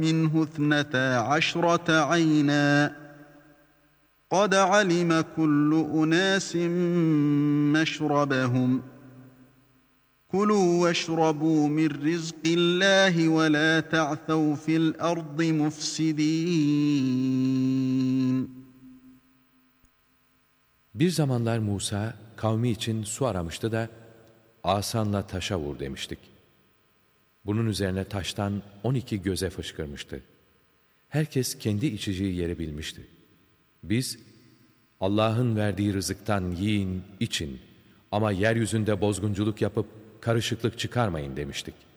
مِنْهُ اثْنَتَا عَشْرَةَ عَيْنًا قَدْ عَلِمَ كُلُّ أُنَاسٍ مَّشْرَبَهُمْ كُلُوا وَاشْرَبُوا مِنْ رِزْقِ اللّٰهِ وَلَا تَعْثَوْا فِي الْأَرْضِ مُفْسِدِينَ. Bir zamanlar Musa kavmi için su aramıştı da asanla taşa vur demiştik. Bunun üzerine taştan 12 göze fışkırmıştı. Herkes kendi içeceği yeri bilmişti. Biz Allah'ın verdiği rızıktan yiyin, için ama yeryüzünde bozgunculuk yapıp karışıklık çıkarmayın demiştik.